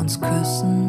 uns küssen,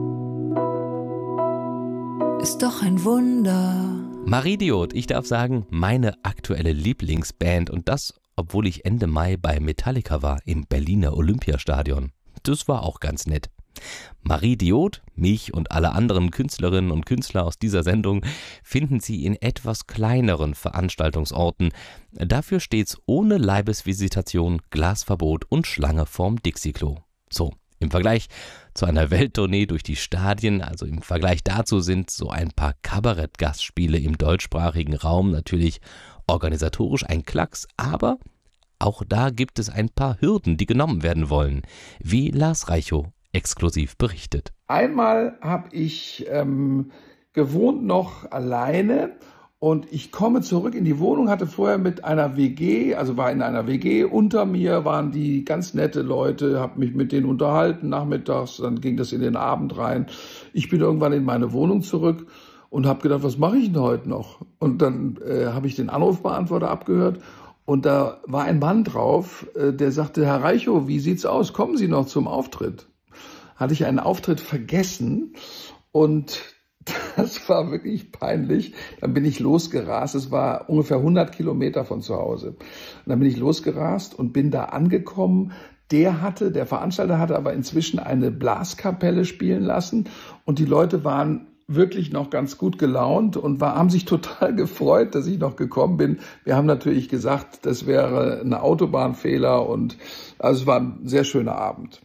ist doch ein Wunder. Maridiot, ich darf sagen, meine aktuelle Lieblingsband, und das, obwohl ich Ende Mai bei Metallica war im Berliner Olympiastadion. Das war auch ganz nett. Maridiot, mich und alle anderen Künstlerinnen und Künstler aus dieser Sendung finden Sie in etwas kleineren Veranstaltungsorten. Dafür stets ohne Leibesvisitation, Glasverbot und Schlange vorm Dixie-Klo. So, im Vergleich zu einer Welttournee durch die Stadien, also im Vergleich dazu sind so ein paar Kabarettgastspiele im deutschsprachigen Raum natürlich organisatorisch ein Klacks, aber auch da gibt es ein paar Hürden, die genommen werden wollen, wie Lars Reichow exklusiv berichtet. Einmal habe ich gewohnt noch alleine und ich komme zurück in die Wohnung, hatte vorher mit einer WG, also war in einer WG, unter mir waren die ganz nette Leute, habe mich mit denen unterhalten nachmittags, dann ging das in den Abend rein. Ich bin irgendwann in meine Wohnung zurück und habe gedacht, was mache ich denn heute noch? Und dann habe ich den Anrufbeantworter abgehört und da war ein Mann drauf, der sagte, Herr Reichow, wie sieht's aus? Kommen Sie noch zum Auftritt? Hatte ich einen Auftritt vergessen und das war wirklich peinlich. Dann bin ich losgerast. Es war ungefähr 100 Kilometer von zu Hause. Und dann bin ich losgerast und bin da angekommen. Der Veranstalter hatte aber inzwischen eine Blaskapelle spielen lassen und die Leute waren wirklich noch ganz gut gelaunt und haben sich total gefreut, dass ich noch gekommen bin. Wir haben natürlich gesagt, das wäre ein Autobahnfehler und also es war ein sehr schöner Abend.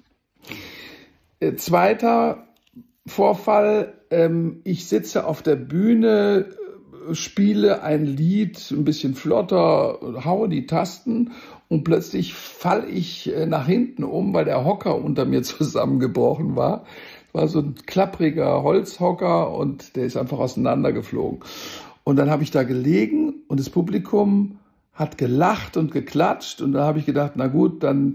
Zweiter Vorfall, ich sitze auf der Bühne, spiele ein Lied ein bisschen flotter, haue die Tasten und plötzlich falle ich nach hinten um, weil der Hocker unter mir zusammengebrochen war. Es war so ein klappriger Holzhocker und der ist einfach auseinandergeflogen. Und dann habe ich da gelegen und das Publikum hat gelacht und geklatscht und da habe ich gedacht, na gut, dann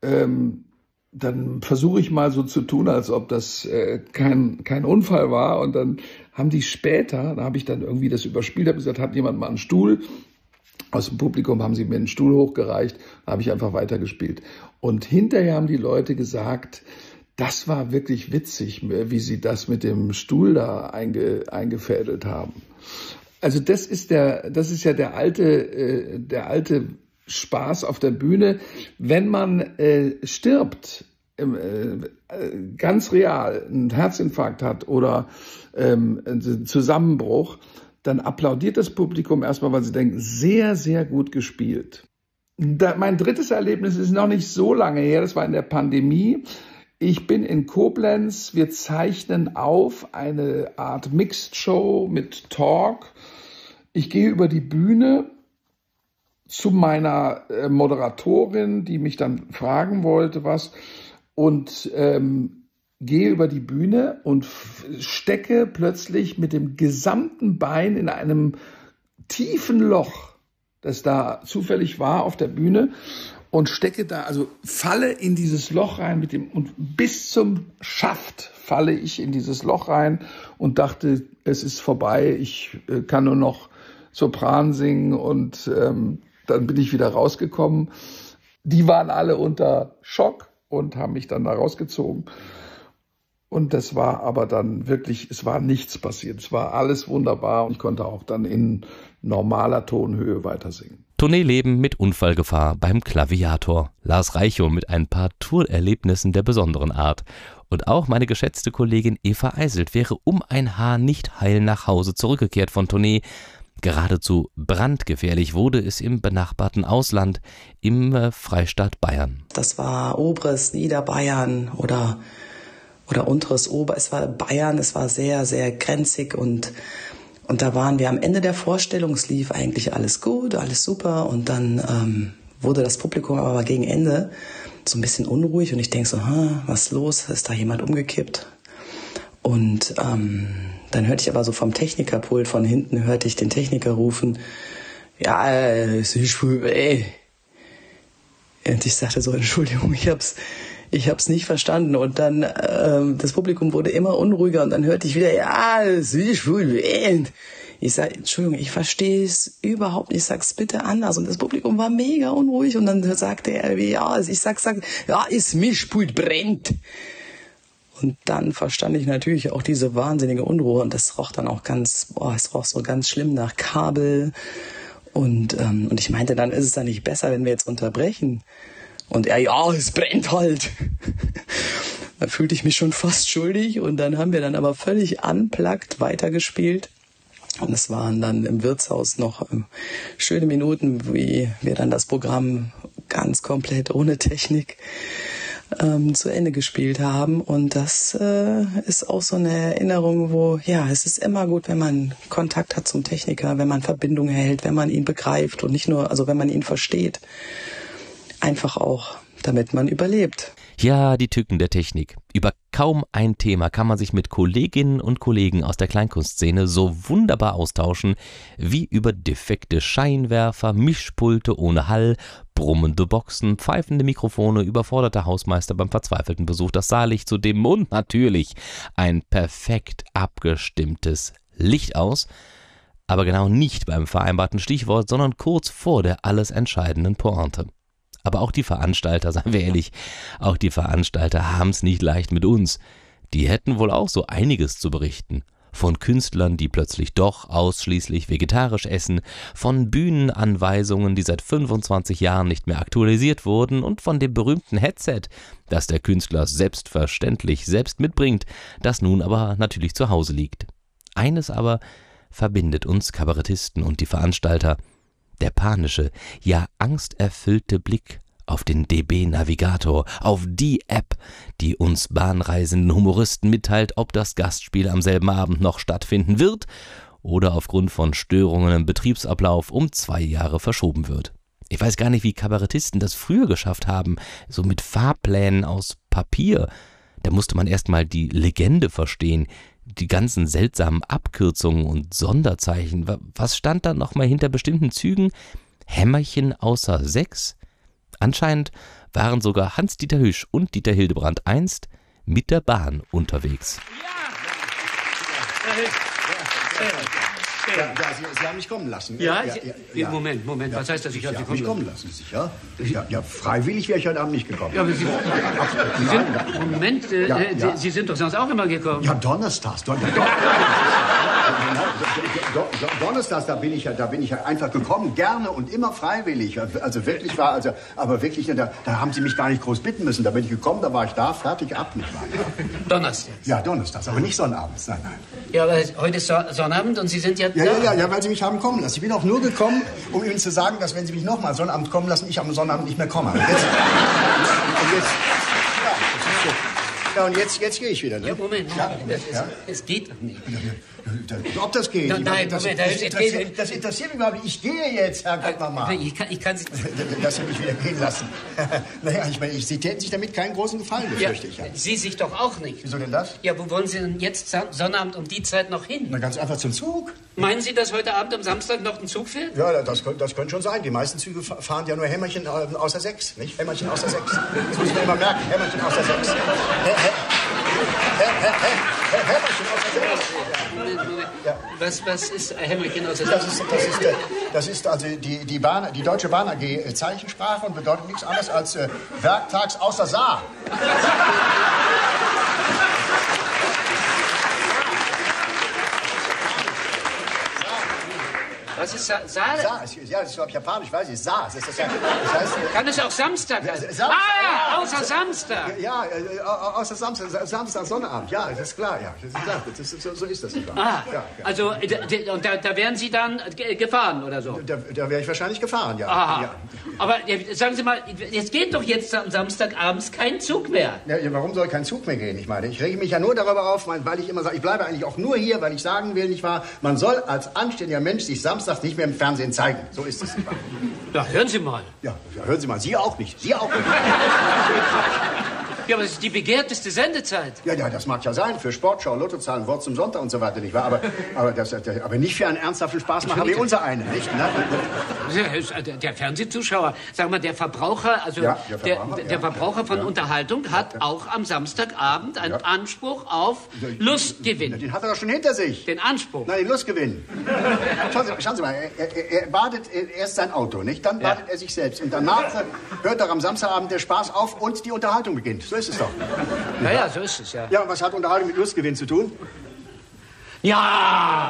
versuche ich mal so zu tun, als ob das kein Unfall war. Und dann haben die später, da habe ich dann irgendwie das überspielt, habe gesagt, hat jemand mal einen Stuhl? Aus dem Publikum haben sie mir einen Stuhl hochgereicht, da habe ich einfach weitergespielt. Und hinterher haben die Leute gesagt, das war wirklich witzig, wie sie das mit dem Stuhl da eingefädelt haben. Also das ist ja der alte Spaß auf der Bühne, wenn man stirbt, ganz real, einen Herzinfarkt hat oder einen Zusammenbruch, dann applaudiert das Publikum erstmal, weil sie denken, sehr, sehr gut gespielt. Mein drittes Erlebnis ist noch nicht so lange her, das war in der Pandemie. Ich bin in Koblenz, wir zeichnen auf eine Art Mixed Show mit Talk. Ich gehe über die Bühne zu meiner Moderatorin, die mich dann fragen wollte, was, und gehe über die Bühne und stecke plötzlich mit dem gesamten Bein in einem tiefen Loch, das da zufällig war auf der Bühne, und stecke da, also falle in dieses Loch rein und bis zum Schaft falle ich in dieses Loch rein und dachte, es ist vorbei, ich kann nur noch Sopran singen und dann bin ich wieder rausgekommen. Die waren alle unter Schock und haben mich dann da rausgezogen. Und das war aber dann wirklich, es war nichts passiert. Es war alles wunderbar und ich konnte auch dann in normaler Tonhöhe weiter singen. Tourneeleben mit Unfallgefahr beim Klaviator. Lars Reichow mit ein paar Tourerlebnissen der besonderen Art. Und auch meine geschätzte Kollegin Eva Eiselt wäre um ein Haar nicht heil nach Hause zurückgekehrt von Tournee. Geradezu brandgefährlich wurde es im benachbarten Ausland, im Freistaat Bayern. Das war oberes Niederbayern oder unteres es war Bayern, es war sehr, sehr grenzig und da waren wir am Ende der Vorstellung, es lief eigentlich alles gut, alles super und dann wurde das Publikum aber gegen Ende so ein bisschen unruhig und ich denke so, was ist los, ist da jemand umgekippt? Und dann hörte ich aber so vom Technikerpult von hinten, hörte ich den Techniker rufen, ja, es ist ey. Und ich sagte so, Entschuldigung, ich hab's nicht verstanden. Und dann, das Publikum wurde immer unruhiger und dann hörte ich wieder, ja, es ist ey. Ich sage, Entschuldigung, ich verstehe es überhaupt nicht, ich sag's bitte anders. Und das Publikum war mega unruhig und dann sagte er, ja, ich sag, ja, ist Mischpult brennt. Und dann verstand ich natürlich auch diese wahnsinnige Unruhe und das roch dann auch es roch so ganz schlimm nach Kabel. Und ich meinte, dann ist es dann nicht besser, wenn wir jetzt unterbrechen. Und er, ja, es brennt halt. Da fühlte ich mich schon fast schuldig und dann haben wir dann aber völlig unplugged weitergespielt. Und es waren dann im Wirtshaus noch schöne Minuten, wie wir dann das Programm ganz komplett ohne Technik zu Ende gespielt haben. Und das ist auch so eine Erinnerung, wo, ja, es ist immer gut, wenn man Kontakt hat zum Techniker, wenn man Verbindung hält, wenn man ihn begreift und nicht nur, also wenn man ihn versteht. Einfach auch, damit man überlebt. Ja, die Tücken der Technik. Über kaum ein Thema kann man sich mit Kolleginnen und Kollegen aus der Kleinkunstszene so wunderbar austauschen wie über defekte Scheinwerfer, Mischpulte ohne Hall, brummende Boxen, pfeifende Mikrofone, überforderte Hausmeister beim verzweifelten Besuch, das Saallicht zu dimmen und natürlich ein perfekt abgestimmtes Licht aus, aber genau nicht beim vereinbarten Stichwort, sondern kurz vor der alles entscheidenden Pointe. Aber auch die Veranstalter, seien wir ehrlich, auch die Veranstalter haben's nicht leicht mit uns. Die hätten wohl auch so einiges zu berichten. Von Künstlern, die plötzlich doch ausschließlich vegetarisch essen, von Bühnenanweisungen, die seit 25 Jahren nicht mehr aktualisiert wurden und von dem berühmten Headset, das der Künstler selbstverständlich selbst mitbringt, das nun aber natürlich zu Hause liegt. Eines aber verbindet uns Kabarettisten und die Veranstalter: der panische, ja angsterfüllte Blick auf den DB-Navigator, auf die App, die uns bahnreisenden Humoristen mitteilt, ob das Gastspiel am selben Abend noch stattfinden wird oder aufgrund von Störungen im Betriebsablauf um 2 Jahre verschoben wird. Ich weiß gar nicht, wie Kabarettisten das früher geschafft haben, so mit Fahrplänen aus Papier. Da musste man erst mal die Legende verstehen, die ganzen seltsamen Abkürzungen und Sonderzeichen. Was stand da nochmal hinter bestimmten Zügen? Hämmerchen außer 6? Anscheinend waren sogar Hans-Dieter Hüsch und Dieter Hildebrandt einst mit der Bahn unterwegs. Ja, Sie haben mich kommen lassen. Ja. Moment, was heißt das? Ich habe Sie kommen lassen. Sicher? Ja, freiwillig wäre ich heute Abend nicht gekommen. Ja, aber Sie sind doch sonst auch immer gekommen. Ja, donnerstags. Donnerstags, da bin ich ja einfach gekommen, gerne und immer freiwillig. Also wirklich aber wirklich, da haben Sie mich gar nicht groß bitten müssen. Da bin ich gekommen, da war ich da, fertig, ab, nicht wahr? Donnerstags? Ja, donnerstags, aber nicht sonnabends, nein. Ja, aber heute ist Sonnabend und Sie sind ja da. Ja, weil Sie mich haben kommen lassen. Ich bin auch nur gekommen, um Ihnen zu sagen, dass wenn Sie mich nochmal Sonnabend kommen lassen, ich am Sonnabend nicht mehr komme. Und jetzt gehe ich wieder, ne? Ja, Moment. Es geht doch nicht. Ob das geht? Nein, das interessiert mich überhaupt nicht. Ich gehe jetzt, Herr Gott, Ich kann Sie... Dass Sie mich wieder gehen lassen. Naja, ich meine, Sie täten sich damit keinen großen Gefallen, befürchte ich. Sie sich doch auch nicht. Wieso denn das? Ja, wo wollen Sie denn jetzt Sonnabend um die Zeit noch hin? Na, ganz einfach zum Zug. Meinen Sie, dass heute Abend am Samstag noch ein Zug fährt? Ja, das könnte schon sein. Die meisten Züge fahren ja nur Hämmerchen außer 6, nicht? Hämmerchen außer 6. Das muss man immer merken. Hämmerchen außer 6. Hämmerchen außer 6. Moment. Ja. Was ist Hämmerchen außer 6? Das ist also die Deutsche Bahn AG Zeichensprache und bedeutet nichts anderes als werktags außer Saar. Was ist Saar? Ja, das ist glaube ich japanisch, weiß ich. Saar. Das heißt, kann es auch Samstag heißen? Außer Samstag. Ja, außer Samstag, Sonnabend. Ja, das ist klar, ja. Das ist klar. So ist das. Ja. Also, und da wären Sie dann gefahren oder so? Da wäre ich wahrscheinlich gefahren, ja. Aha. Ja. Aber sagen Sie mal, es geht doch jetzt am Samstagabends kein Zug mehr. Ja, warum soll kein Zug mehr gehen? Ich meine, ich rege mich ja nur darüber auf, weil ich immer sage, ich bleibe eigentlich auch nur hier, weil ich sagen will, nicht wahr, man soll als anständiger Mensch sich samstags nicht mehr im Fernsehen zeigen. So ist es. Ja, hören Sie mal. Ja, hören Sie mal. Sie auch nicht. Sie auch nicht. Ja, aber das ist die begehrteste Sendezeit. Ja, das mag ja sein. Für Sportschau, Lottozahlen, Wort zum Sonntag und so weiter, nicht wahr? Aber nicht für einen ernsthaften Spaßmacher wie unser eine, nicht? Ne? Der Fernsehzuschauer, sagen wir, der Verbraucher, also ja, der Verbraucher von Unterhaltung hat auch am Samstagabend einen Anspruch auf Lustgewinn. Den hat er doch schon hinter sich. Den Anspruch? Nein, den Lustgewinn. Schauen Sie mal, er badet erst sein Auto, nicht? Dann badet er sich selbst. Und danach hört er am Samstagabend der Spaß auf und die Unterhaltung beginnt. So so ist es doch. Ja, so ist es, ja. Ja, und was hat Unterhaltung mit Lustgewinn zu tun? Ja,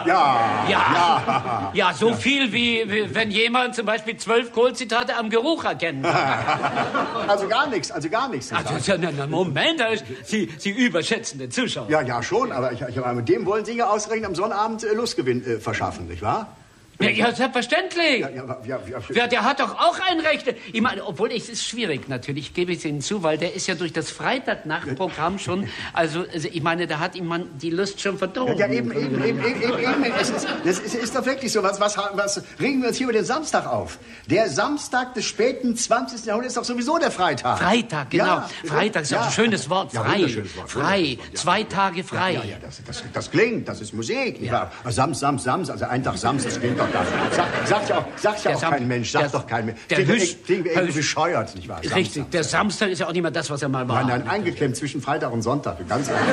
so Ja. viel wie wenn jemand zum Beispiel 12 Kohlzitate am Geruch erkennen kann. Also gar nichts. Moment, Sie überschätzen den Zuschauer. Ja, schon, aber mit dem wollen Sie ja ausgerechnet am Sonnabend Lustgewinn verschaffen, nicht wahr? Ja, selbstverständlich. Ja. Der hat doch auch ein Recht. Ich meine, obwohl es ist schwierig natürlich, gebe ich es Ihnen zu, weil der ist ja durch das Freitagnachtprogramm schon, also ich meine, da hat ihm man die Lust schon verdorben. Ja, eben. Es ist doch wirklich so. Was regen wir uns hier über den Samstag auf? Der Samstag des späten 20. Jahrhunderts ist doch sowieso der Freitag. Freitag, genau. Ja. Freitag ist auch ein schönes Wort. Ja, Frei. wunderschönes Wort. Frei. 2 Tage frei. Ja, das klingt, das ist Musik. Ja. Sams, also ein Tag Sams, das klingt doch gar nicht. Sagt ja auch kein Mensch, sagt doch kein Mensch. Klingt irgendwie bescheuert, nicht wahr? Richtig, der Samstag ist ja auch nicht mehr das, was er mal war. Nein, eingeklemmt zwischen Freitag und Sonntag, ganz einfach.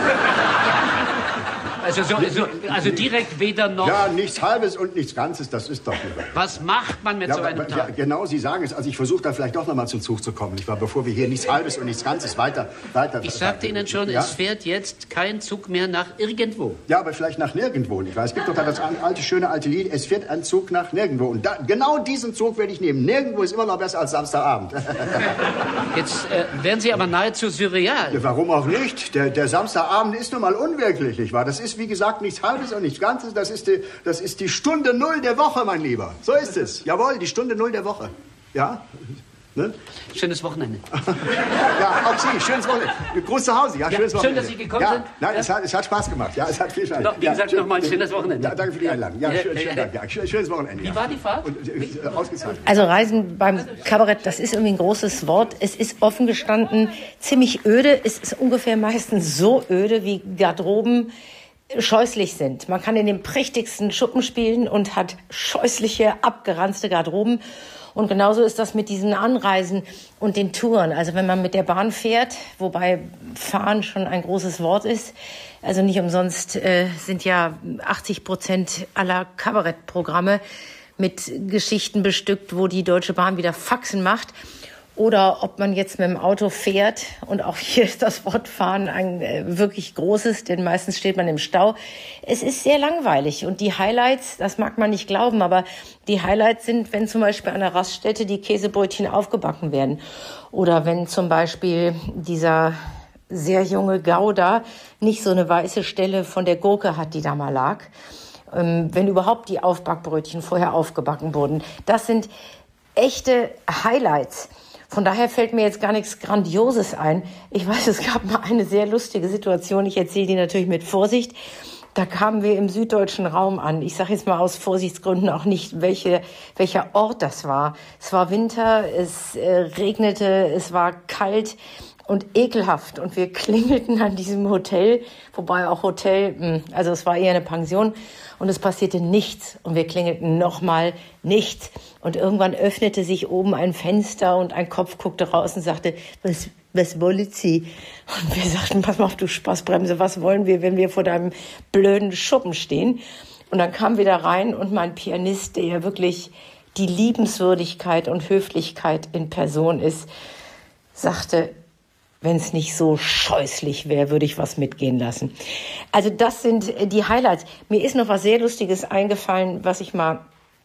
Also direkt weder noch... Ja, nichts Halbes und nichts Ganzes, das ist doch nicht. Was macht man mit so einem Tag? Ja, genau, Sie sagen es. Also ich versuche da vielleicht doch noch mal zum Zug zu kommen, nicht wahr? Bevor wir hier nichts Halbes und nichts Ganzes weiter... Ich sagte Ihnen schon, ja? Es fährt jetzt kein Zug mehr nach irgendwo. Ja, aber vielleicht nach nirgendwo, nicht wahr? Es gibt doch da das schöne alte Lied, es fährt ein Zug nach nirgendwo. Und genau diesen Zug werde ich nehmen. Nirgendwo ist immer noch besser als Samstagabend. Jetzt werden Sie aber nahezu surreal. Ja, warum auch nicht? Der Samstagabend ist nun mal unwirklich, nicht wahr? Das ist, wie gesagt, nichts Halbes und nichts Ganzes. Das ist die Stunde Null der Woche, mein Lieber. So ist es. Jawohl, die Stunde Null der Woche. Ja? Ne? Schönes Wochenende. Ja, auch Sie. Schönes Wochenende. Gruß zu Hause. Ja, schönes Wochenende. Schön, dass Sie gekommen sind. Nein, ja? Es hat Spaß gemacht. Ja, es hat viel Spaß. Wie gesagt, nochmal ein schönes Wochenende. Ja, danke für die Einladung. Ja, schönen Dank. Ja, schönes Wochenende. Wie war die Fahrt? Ausgezeichnet. Also Reisen beim Kabarett, das ist irgendwie ein großes Wort. Es ist offen gestanden ziemlich öde. Es ist ungefähr meistens so öde, wie Garderoben scheußlich sind. Man kann in den prächtigsten Schuppen spielen und hat scheußliche, abgeranzte Garderoben. Und genauso ist das mit diesen Anreisen und den Touren. Also wenn man mit der Bahn fährt, wobei fahren schon ein großes Wort ist, also nicht umsonst sind ja 80% aller Kabarettprogramme mit Geschichten bestückt, wo die Deutsche Bahn wieder Faxen macht. Oder ob man jetzt mit dem Auto fährt, und auch hier ist das Wort fahren ein wirklich großes, denn meistens steht man im Stau. Es ist sehr langweilig und die Highlights, das mag man nicht glauben, aber die Highlights sind, wenn zum Beispiel an der Raststätte die Käsebrötchen aufgebacken werden oder wenn zum Beispiel dieser sehr junge Gouda nicht so eine weiße Stelle von der Gurke hat, die da mal lag. Wenn überhaupt die Aufbackbrötchen vorher aufgebacken wurden. Das sind echte Highlights. Von daher fällt mir jetzt gar nichts Grandioses ein. Ich weiß, es gab mal eine sehr lustige Situation. Ich erzähle die natürlich mit Vorsicht. Da kamen wir im süddeutschen Raum an. Ich sage jetzt mal aus Vorsichtsgründen auch nicht, welcher Ort das war. Es war Winter, es regnete, es war kalt und ekelhaft. Und wir klingelten an diesem Hotel, wobei auch Hotel, also es war eher eine Pension. Und es passierte nichts. Und wir klingelten nochmal, nichts. Und irgendwann öffnete sich oben ein Fenster und ein Kopf guckte raus und sagte, was wollen Sie? Und wir sagten, pass mal auf, du Spaßbremse, was wollen wir, wenn wir vor deinem blöden Schuppen stehen? Und dann kamen wir da rein und mein Pianist, der ja wirklich die Liebenswürdigkeit und Höflichkeit in Person ist, sagte, wenn es nicht so scheußlich wäre, würde ich was mitgehen lassen. Also das sind die Highlights. Mir ist noch was sehr Lustiges eingefallen, was ich mal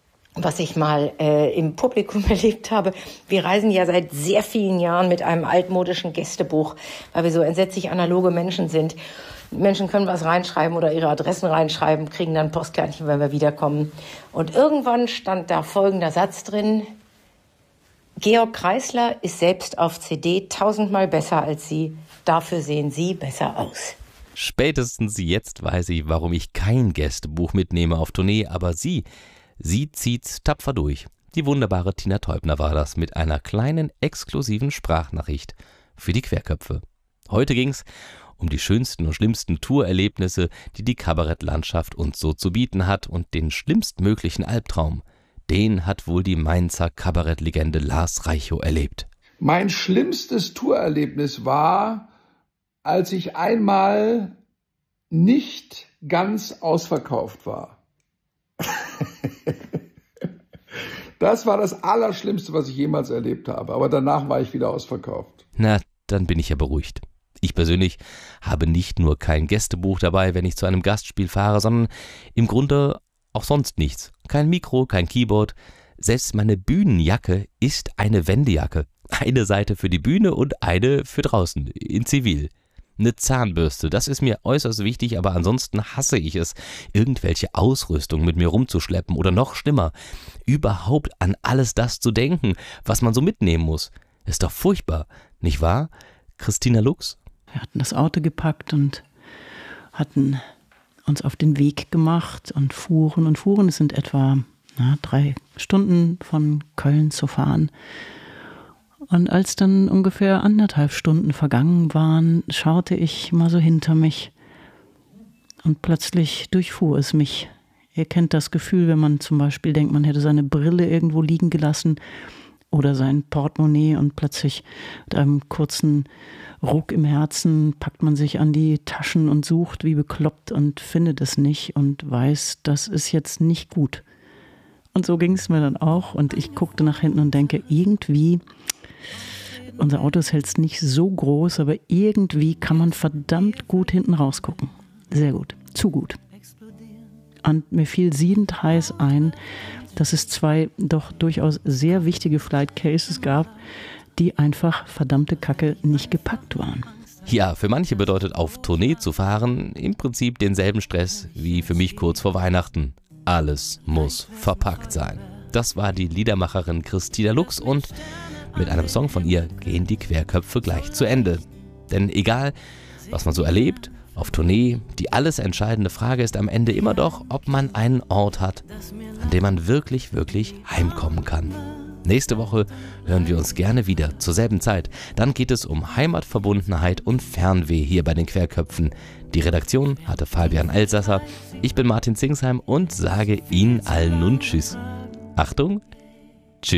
im Publikum erlebt habe. Wir reisen ja seit sehr vielen Jahren mit einem altmodischen Gästebuch, weil wir so entsetzlich analoge Menschen sind. Menschen können was reinschreiben oder ihre Adressen reinschreiben, kriegen dann Postkärtchen, wenn wir wiederkommen. Und irgendwann stand da folgender Satz drin: Georg Kreisler ist selbst auf CD 1000-mal besser als Sie. Dafür sehen Sie besser aus. Spätestens jetzt weiß ich, warum ich kein Gästebuch mitnehme auf Tournee, aber sie zieht's tapfer durch. Die wunderbare Tina Teubner war das mit einer kleinen exklusiven Sprachnachricht für die Querköpfe. Heute ging's um die schönsten und schlimmsten Tourerlebnisse, die die Kabarettlandschaft uns so zu bieten hat, und den schlimmstmöglichen Albtraum, den hat wohl die Mainzer Kabarettlegende Lars Reichow erlebt. Mein schlimmstes Tourerlebnis war, als ich einmal nicht ganz ausverkauft war. Das war das Allerschlimmste, was ich jemals erlebt habe. Aber danach war ich wieder ausverkauft. Na, dann bin ich ja beruhigt. Ich persönlich habe nicht nur kein Gästebuch dabei, wenn ich zu einem Gastspiel fahre, sondern im Grunde auch sonst nichts. Kein Mikro, kein Keyboard. Selbst meine Bühnenjacke ist eine Wendejacke. Eine Seite für die Bühne und eine für draußen, in Zivil. Eine Zahnbürste, das ist mir äußerst wichtig, aber ansonsten hasse ich es, irgendwelche Ausrüstung mit mir rumzuschleppen oder noch schlimmer, überhaupt an alles das zu denken, was man so mitnehmen muss. Ist doch furchtbar, nicht wahr, Christina Lux? Wir hatten das Auto gepackt und hatten uns auf den Weg gemacht und fuhren. Und fuhren, es sind etwa 3 Stunden von Köln zu fahren. Und als dann ungefähr 1,5 Stunden vergangen waren, schaute ich mal so hinter mich und plötzlich durchfuhr es mich. Ihr kennt das Gefühl, wenn man zum Beispiel denkt, man hätte seine Brille irgendwo liegen gelassen oder sein Portemonnaie und plötzlich mit einem kurzen Ruck im Herzen packt man sich an die Taschen und sucht wie bekloppt und findet es nicht und weiß, das ist jetzt nicht gut. Und so ging es mir dann auch und ich guckte nach hinten und denke, irgendwie, unser Auto ist jetzt nicht so groß, aber irgendwie kann man verdammt gut hinten rausgucken. Sehr gut, zu gut. Und mir fiel siedend heiß ein, dass es 2 doch durchaus sehr wichtige Flight Cases gab, die einfach verdammte Kacke nicht gepackt waren. Ja, für manche bedeutet auf Tournee zu fahren im Prinzip denselben Stress wie für mich kurz vor Weihnachten. Alles muss verpackt sein. Das war die Liedermacherin Christina Lux und mit einem Song von ihr gehen die Querköpfe gleich zu Ende. Denn egal, was man so erlebt, auf Tournee, die alles entscheidende Frage ist am Ende immer doch, ob man einen Ort hat, an dem man wirklich, wirklich heimkommen kann. Nächste Woche hören wir uns gerne wieder zur selben Zeit. Dann geht es um Heimatverbundenheit und Fernweh hier bei den Querköpfen. Die Redaktion hatte Fabian Elsasser. Ich bin Martin Zingsheim und sage Ihnen allen nun Tschüss. Achtung,